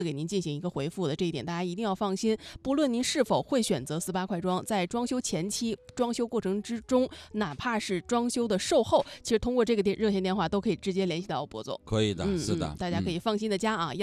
给您进行一个回复的，这一点大家一定要放心。不论您是否会选择488快装，在装修前期、装修过程之中，哪怕是装修的售后，其实通过这个热线电话都可以直接联系到博总。 可以的，是的， 大家可以放心的加啊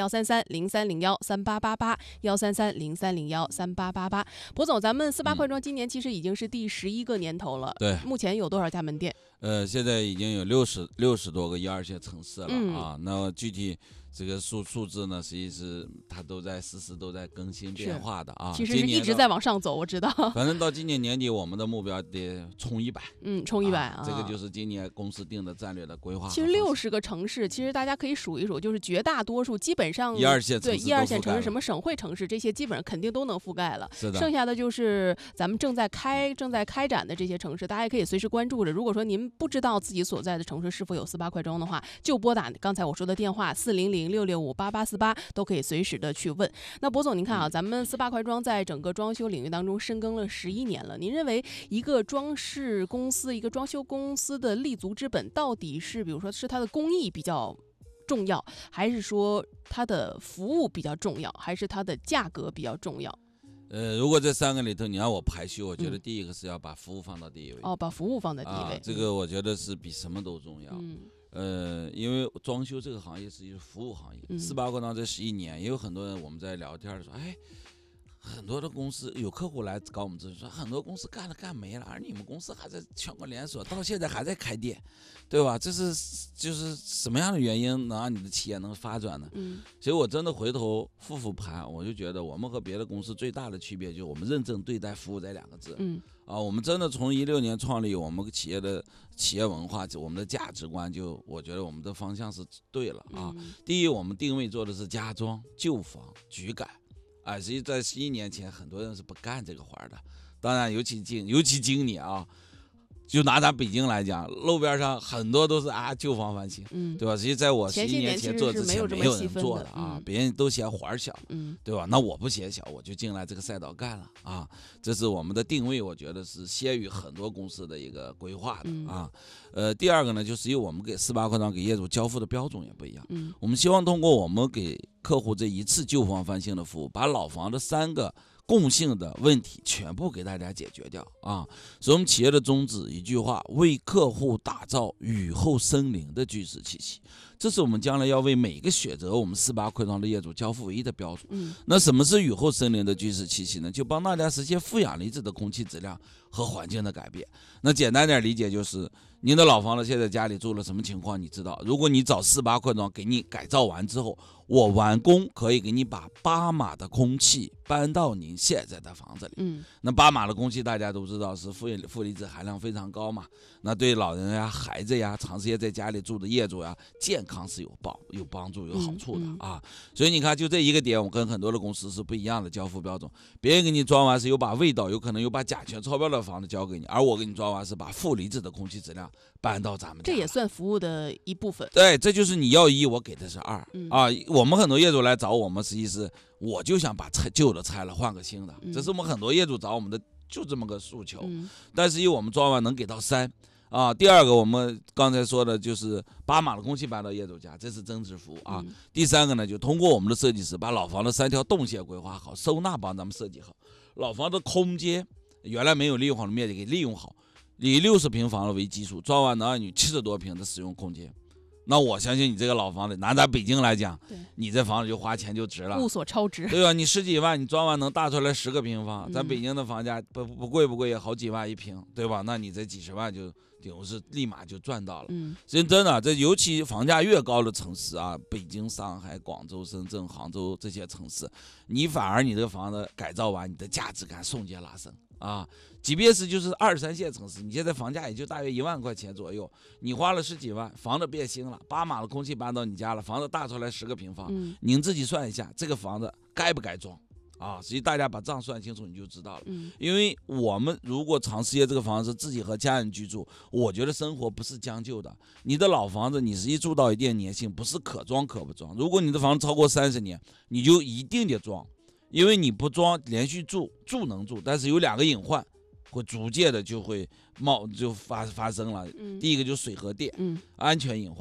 ，13303013888，13303013888。博总，咱们488快装今年其实已经是第11个年头了， 对， 目前有多少家门店？ 现在已经有60多个1、2线城市了啊。那具体这个数字呢，实际是它都在实时都在更新变化的啊。 其实是一直在往上走，我知道。 反正到今年年底，我们的目标得冲100。 冲100啊！ 这个就是今年公司定的战略的规划。 其实60个城市，其实大家可以数一数，就是绝大多数基本上 1、2线城市， 对1、2线城市，什么省会城市这些基本上肯定都能覆盖了。 是的。 剩下的就是咱们正在开展的这些城市，大家也可以随时关注着。如果说您不知道自己所在的城市是否有488快装的话，就拨打刚才我说的电话400-665-8848，都可以随时的去问。那博总，您看啊，咱们488快装在整个装修领域当中深耕了11年了。您认为一个装饰公司、一个装修公司的立足之本，到底是比如说是它的工艺比较重要，还是说它的服务比较重要，还是它的价格比较重要？ 如果这3个里头你让我排序，我觉得第一个是要把服务放到第一位。 把服务放在第一位。 这个我觉得是比什么都重要。因为装修这个行业是一个服务行业。488快装这11年，也有很多人我们在聊天的时候，很多的公司有客户来搞我们咨询，说很多公司干没了，而你们公司还在全国连锁，到现在还在开店，对吧？就是什么样的原因能让你的企业能发展呢？所以我真的回头复盘，我就觉得我们和别的公司最大的区别就是我们认真对待服务这2个字。我们真的从16年创立我们企业的企业文化，我们的价值观，我觉得我们的方向是对了啊。第一，我们定位做的是家装、旧房、举改。实际在11年前，很多人是不干这个活的。当然，尤其经理啊，就拿咱北京来讲，路边上很多都是旧房翻新，对吧？实际在我11年前做之前，没有人做的啊，别人都嫌活小，对吧？那我不嫌小，我就进来这个赛道干了啊。这是我们的定位，我觉得是先于很多公司的一个规划的啊。第二个呢，就是因为我们给488快装给业主交付的标准也不一样，我们希望通过我们给客户这一次旧房翻新的服务，把老房的3个共性的问题全部给大家解决掉啊！所以我们企业的宗旨一句话：为客户打造雨后生灵的居室气息。这是我们将来要为每一个选择我们488快装的业主交付唯一的标准。那什么是雨后生灵的居室气息呢？就帮大家实现负氧离子的空气质量和环境的改变。那简单点理解就是，您的老房子现在家里住了什么情况？你知道，如果你找488快装给你改造完之后，我完工可以给你把8码的空气搬到您现在的房子里。那8码的空气大家都知道是负离子含量非常高嘛，那对老人呀、孩子呀、长时间在家里住的业主呀，健康是有帮助、有好处的啊。所以你看，就这一个点，我跟很多的公司是不一样的交付标准。别人给你装完是有把味道，有可能有把甲醛超标的房子交给你，而我给你装完是把负离子的空气质量搬到咱们家。 这也算服务的一部分。 对，这就是你要1，我给的是2啊。我们很多业主来找我们，实际是我就想把旧的拆了换个新的，这是我们很多业主找我们的就这么个诉求。但是因为我们装完能给到3啊。第二个，我们刚才说的就是8码的空气搬到业主家，这是增值服务啊。第三个呢，就通过我们的设计师把老房的3条动线规划好，收纳帮咱们设计好，老房的空间原来没有利用好的面积给利用好，以60平方为基础，装完能让你70多平的使用空间。那我相信你这个老房子，拿咱北京来讲，你这房子就花钱就值了， 物所超值， 对吧？你10几万，你装完能大出来10个平方，咱北京的房价不贵也好几万一平，对吧？那你这几十万就顶多是立马就赚到了。所以真的，这尤其房价越高的城市啊，北京、上海、广州、深圳、杭州这些城市，你反而你这个房子改造完，你的价值感瞬间拉升啊！即便是就是2、3线城市，你现在房价也就大约1万块钱左右，你花了10几万，房子变新了，8码的空气搬到你家了，房子大出来10个平方，您自己算一下，这个房子该不该装啊？实际大家把账算清楚你就知道了。因为我们如果长时间这个房子是自己和家人居住，我觉得生活不是将就的。你的老房子，你实际住到一定年限，不是可装可不装。如果你的房子超过30年，你就一定得装，因为你不装连续住能住，但是有2个隐患会逐渐的就发生了。第一个就是水和电，安全隐患。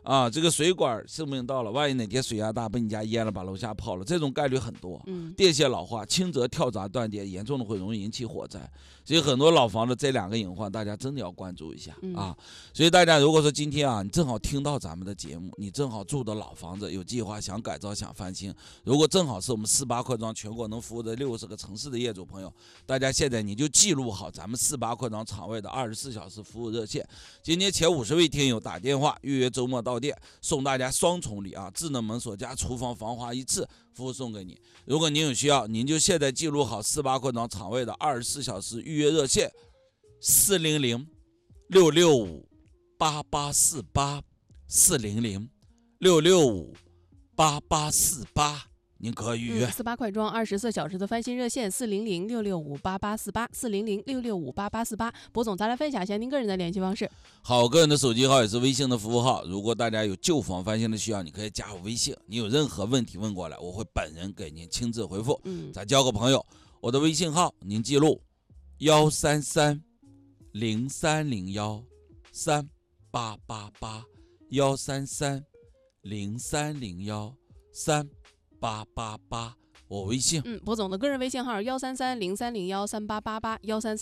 啊，这个水管寿命到了，万一哪天水压大把你家淹了，把楼下泡了，这种概率很多。电线老化、轻则跳闸断电，严重的会容易引起火灾。所以很多老房子这2个隐患，大家真的要关注一下啊。所以大家如果说今天啊，你正好听到咱们的节目，你正好住的老房子有计划想改造、想翻新，如果正好是我们48扩张全国能服务的60个城市的业主朋友，大家现在你就记录好咱们48扩张场外的24小时服务热线。今天前50位听友打电话预约周末到店，送大家双重礼啊，智能门锁加厨房防滑一次服务送给你。如果您有需要，您就现在记录好48扩张场外的24小时预约热线400-665-8848 400-665-8848，您可以预约。 48快装24小时的翻新热线400-665-8848 400-665-8848。博总，咱来分享一下您个人的联系方式。 好，我个人的手机号也是微信的服务号，如果大家有旧房翻新的需要，你可以加我微信，你有任何问题问过来，我会本人给您亲自回复。咱交个朋友，我的微信号您记录133-0301-3888 133-0301-3888，我微信。 博总的个人微信号133-0301-3888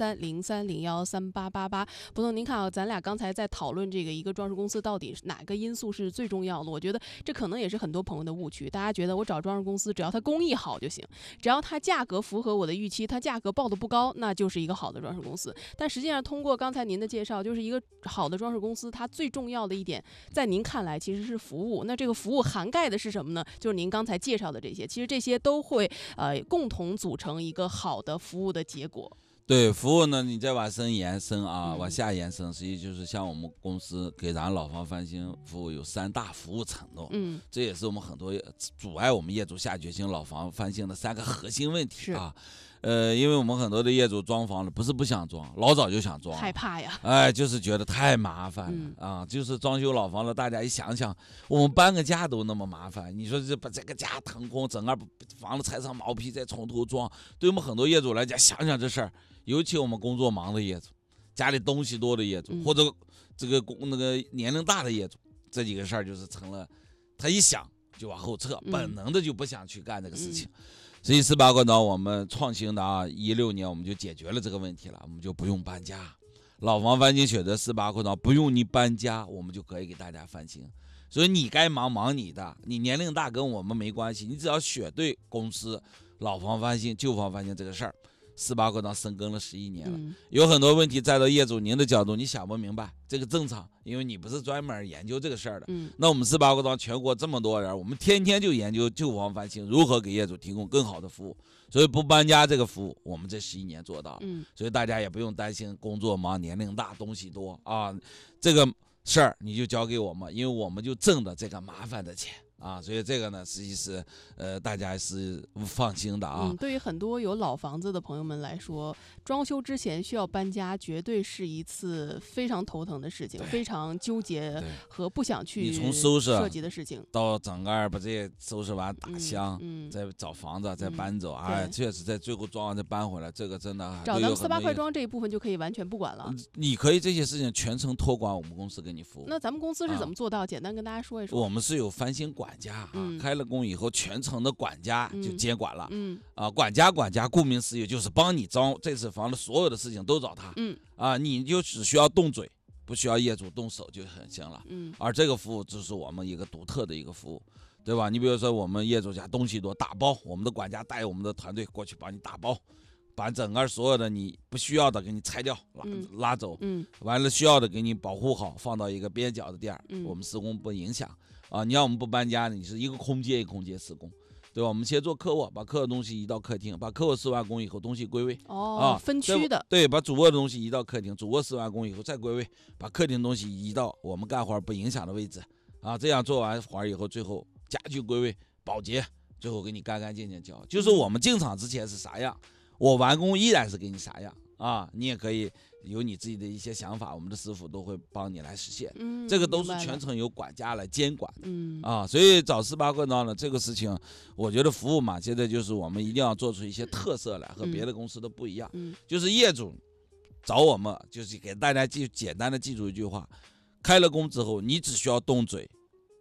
133-0301-3888。博总，您看啊，咱俩刚才在讨论这个一个装饰公司到底哪个因素是最重要的，我觉得这可能也是很多朋友的误区。大家觉得我找装饰公司，只要它工艺好就行，只要它价格符合我的预期，它价格报的不高，那就是一个好的装饰公司。但实际上，通过刚才您的介绍，就是一个好的装饰公司，它最重要的一点，在您看来其实是服务。那这个服务涵盖的是什么呢？就是您刚才介绍的这些，其实这些都会共同组成一个好的服务的结果。 对，服务呢，你再往深延伸啊，往下延伸，实际就是像我们公司给咱老房翻新服务有3大服务承诺。这也是我们很多阻碍我们业主下决心老房翻新的3个核心问题啊。因为我们很多的业主装房了，不是不想装，老早就想装， 害怕呀， 就是觉得太麻烦了啊！就是装修老房了，大家一想想，我们搬个家都那么麻烦，你说这把这个家腾空，整个房子拆成毛坯，再从头装，对我们很多业主来讲，想想这事儿，尤其我们工作忙的业主，家里东西多的业主，或者这个那个年龄大的业主，这几个事儿就是成了，他一想就往后撤，本能的就不想去干这个事情。所以48扩张我们创新的16年我们就解决了这个问题了，我们就不用搬家，老房翻新选择48扩张，不用你搬家，我们就可以给大家翻新。所以你该忙你的，你年龄大跟我们没关系，你只要选对公司，老房翻新、旧房翻新这个事儿，48扩张深耕了11年了，有很多问题站到业主您的角度，你想不明白，这个正常，因为你不是专门研究这个事儿的。那我们48扩张全国这么多人，我们天天就研究旧房翻新如何给业主提供更好的服务，所以不搬家这个服务，我们这11年做到了。所以大家也不用担心工作忙、年龄大、东西多啊，这个事儿你就交给我们，因为我们就挣的这个麻烦的钱。所以这个呢，实际是大家是放心的啊。 对于很多有老房子的朋友们来说，装修之前需要搬家，绝对是一次非常头疼的事情，非常纠结和不想去你从收拾设计的事情， 到整个把这些收拾完打箱，再找房子，再搬走，确实在最后装完再搬回来，这个真的找咱们48快装这一部分就可以完全不管了。 你可以这些事情全程托管我们公司给你服务。 那咱们公司是怎么做到？简单跟大家说一说。 我们是有翻新管家开了工以后，全程的管家就接管了。管家，顾名思义就是帮你装这次房的所有的事情都找他。你就只需要动嘴，不需要业主动手就很行了。而这个服务就是我们一个独特的一个服务，对吧？你比如说我们业主家东西多，打包，我们的管家带我们的团队过去帮你打包，把整个所有的你不需要的给你拆掉，拉走，完了需要的给你保护好，放到一个边角的地儿，我们施工不影响。你要我们不搬家，你是一个空间一个空间施工，对吧？我们先做客卧，把客卧东西移到客厅，把客卧施完工以后东西归位。 分区的。 对，把主卧的东西移到客厅，主卧施完工以后再归位，把客厅东西移到我们干活不影响的位置。这样做完活以后，最后家具归位保洁，最后给你干干净净交。就是我们进场之前是啥样，我完工依然是给你啥样你也可以有你自己的一些想法，我们的师傅都会帮你来实现。这个都是全程由管家来监管的。所以找48扩张呢，这个事情我觉得服务嘛，现在就是我们一定要做出一些特色来，和别的公司都不一样。就是业主找我们，就是给大家简单的记住一句话：开了工之后，你只需要动嘴，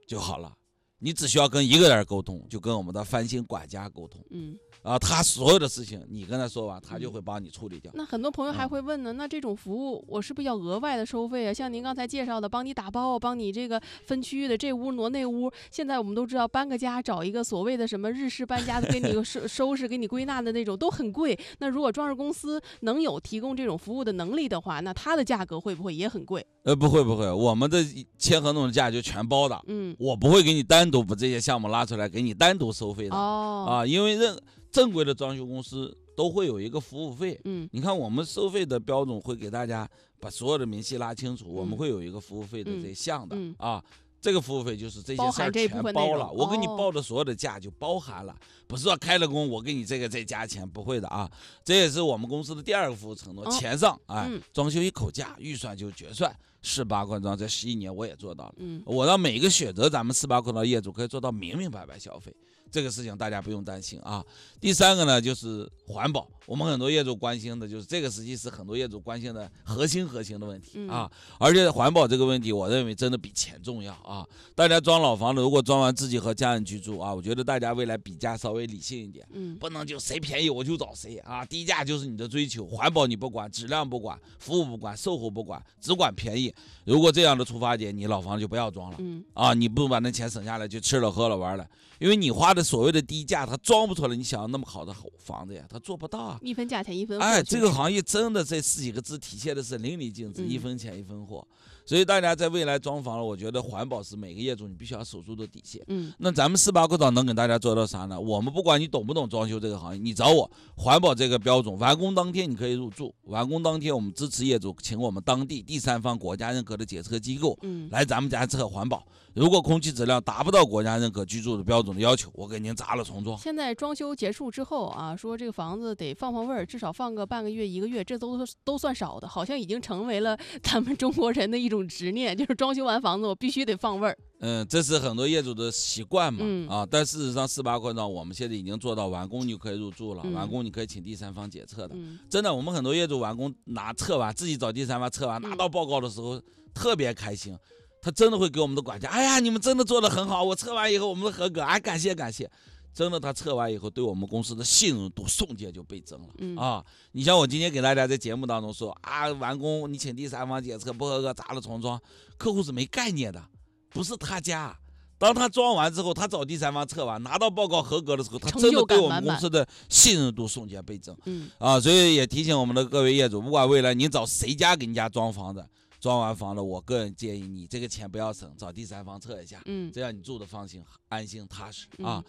就好了。你只需要跟一个人沟通，就跟我们的翻新管家沟通。他所有的事情你跟他说完，他就会帮你处理掉。 那很多朋友还会问呢，那这种服务我是不是要额外的收费啊？像您刚才介绍的，帮你打包，帮你这个分区域的这屋挪那屋，现在我们都知道搬个家找一个所谓的什么日式搬家的，给你收拾给你归纳的那种都很贵。那如果装饰公司能有提供这种服务的能力的话，那它的价格会不会也很贵？ 不会，我们的签合同的价就全包的。我不会给你单独把这些项目拉出来给你单独收费的。因为正规的装修公司都会有一个服务费。你看我们收费的标准会给大家把所有的明细拉清楚，我们会有一个服务费的这项的。这个服务费就是这些事儿全包了，我给你报的所有的价就包含了，不是说开了工我给你这个再加钱，不会的啊。这也是我们公司的第2个服务承诺，钱上装修一口价，预算就决算。18块装这11年我也做到了。我让每一个选择咱们18块的业主可以做到明明白白消费，这个事情大家不用担心啊。第3个呢就是环保，我们很多业主关心的就是这个，实际是很多业主关心的核心的问题啊。而且环保这个问题，我认为真的比钱重要啊。大家装老房子，如果装完自己和家人居住啊，我觉得大家未来比价稍微理性一点，不能就谁便宜我就找谁啊。低价就是你的追求，环保你不管，质量不管，服务不管，售后不管，只管便宜。如果这样的出发点，你老房就不要装了。你不把那钱省下来就吃了喝了玩了，因为你花的所谓的低价，它装不出来你想要那么好的房子呀，它做不到啊。 一分价钱一分货。 这个行业真的这4几个字体现的是淋漓尽致，一分钱一分货。所以大家在未来装房了，我觉得环保是每个业主你必须要守住的底线。那咱们18块能给大家做到啥呢？我们不管你懂不懂装修这个行业，你找我，环保这个标准，完工当天你可以入住，完工当天我们支持业主请我们当地第3方国家认可的检测机构来咱们家测环保。如果空气质量达不到国家认可居住的标准的要求，我给您砸了重装。 现在装修结束之后啊，说这个房子得放味儿，至少放个半个月1个月，这都算少的，好像已经成为了咱们中国人的一种执念，就是装修完房子我必须得放味儿。 这是很多业主的习惯嘛。但事实上18块我们现在已经做到完工你就可以入住了，完工你可以请第3方检测的。真的，我们很多业主完工测完自己找第3方测完拿到报告的时候特别开心。他真的会给我们的管家，哎呀，你们真的做得很好，我测完以后我们的合格，感谢。真的，他测完以后对我们公司的信任度瞬间就倍增了。你像我今天给大家在节目当中说完工你请第3方检测不合格砸了重装，客户是没概念的，不是他家。当他装完之后，他找第3方测完拿到报告合格的时候，他真的对我们公司的信任度瞬间倍增。所以也提醒我们的各位业主，不管未来你找谁家给你家装房子，装完房子，我个人建议你这个钱不要省，找第3方测一下，这样你住的放心、安心、踏实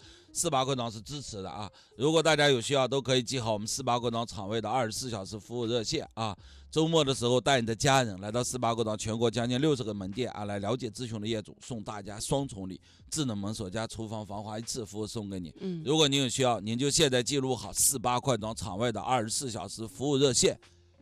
18块是支持的啊！如果大家有需要，都可以记好我们18块厂位的24小时服务热线啊。周末的时候带你的家人来到18块全国将近60个门店来了解咨询的业主，送大家双重礼：智能门锁加厨房防滑1次服务送给你。如果您有需要，您就现在记录好18块厂位的24小时服务热线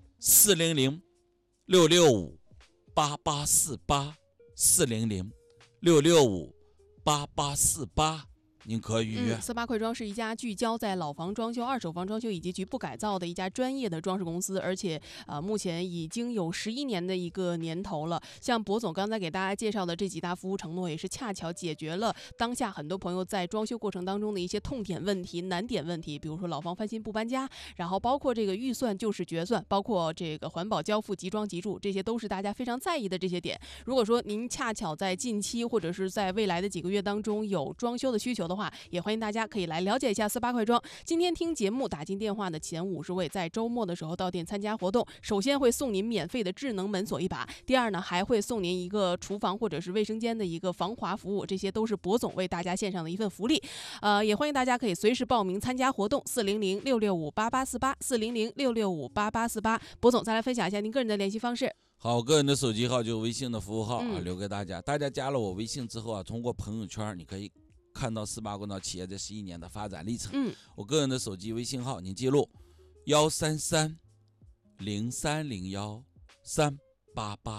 ：400-665-8848，400-665-8848，您可预约。 48块装是一家聚焦在老房装修、二手房装修以及局部改造的一家专业的装饰公司，而且目前已经有11年的一个年头了。像博总刚才给大家介绍的这几大服务承诺，也是恰巧解决了当下很多朋友在装修过程当中的一些痛点问题、难点问题，比如说老房翻新不搬家，然后包括这个预算就是决算，包括这个环保交付即装即住，这些都是大家非常在意的这些点。如果说您恰巧在近期或者是在未来的几个月当中有装修的需求的话，也欢迎大家可以来了解一下48块装。今天听节目打进电话的前50位，在周末的时候到店参加活动，首先会送您免费的智能门锁1把，第二呢还会送您一个厨房或者是卫生间的一个防滑服务，这些都是博总为大家献上的一份福利。也欢迎大家可以随时报名参加活动，400-665-8848，400-665-8848。博总再来分享一下您个人的联系方式。 好，我个人的手机号就是微信的服务号留给大家。大家加了我微信之后通过朋友圈你可以看到18块企业这11年的发展历程。我个人的手机微信号您记录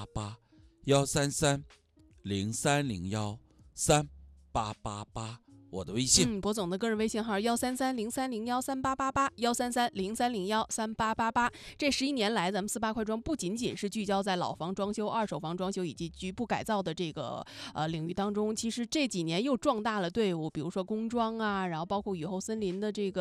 133-0301-3888，133-0301-3888。 我的微信。 博总的个人微信号13303013888，13303013888。这11年来，咱们4·8快装不仅仅是聚焦在老房装修、二手房装修以及局部改造的这个领域当中，其实这几年又壮大了队伍，比如说工装啊，然后包括雨后森林的这个